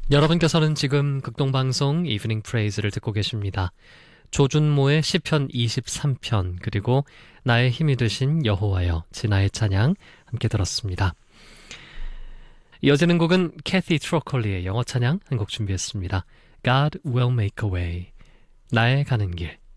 여러분께서는 지금 극동방송 이브닝 프레이즈를 듣고 계십니다. 조준모의 시편 23편 그리고 나의 힘이 되신 여호와여 진아의 찬양 함께 들었습니다. 이어지는 곡은 캐티 트로컬리의 영어 찬양 한 곡 준비했습니다. God will make a way. 나의 가는 길.